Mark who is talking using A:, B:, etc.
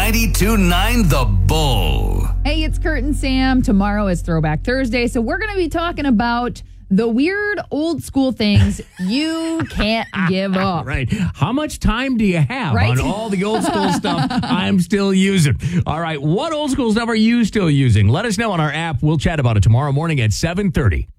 A: 92.9 The Bull.
B: Hey, it's Kurt and Sam. Tomorrow is Throwback Thursday, so we're going to be talking about the weird old school things you can't give up.
C: Right. How much time do you have
B: Right?
C: on all the old school stuff I'm still using? All right. What old school stuff are you still using? Let us know on our app. We'll chat about it tomorrow morning at 7:30.